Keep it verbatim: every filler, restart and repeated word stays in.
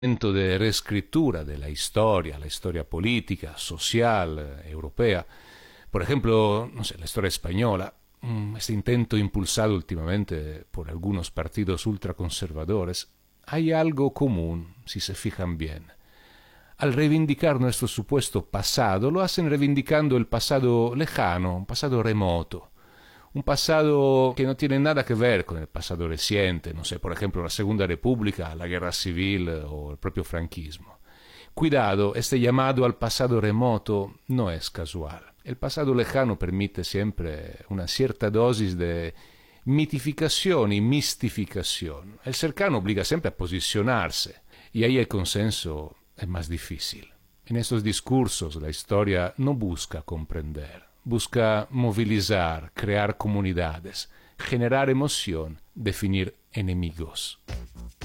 de reescritura de la historia, la historia política, social, eh, europea. Por ejemplo, no sé, la historia española, este intento impulsado últimamente por algunos partidos ultraconservadores, hay algo común, si se fijan bien. Al reivindicar nuestro supuesto pasado, lo hacen reivindicando el pasado lejano, un pasado remoto. Un pasado que no tiene nada que ver con el pasado reciente, no sé, por ejemplo, la Segunda República, la Guerra Civil o el propio franquismo. Cuidado, este llamado al pasado remoto no es casual. El pasado lejano permite siempre una cierta dosis de mitificación y mistificación. El cercano obliga siempre a posicionarse y ahí el consenso es más difícil. En estos discursos la historia no busca comprender. Busca movilizar, crear comunidades, generar emoción, definir enemigos.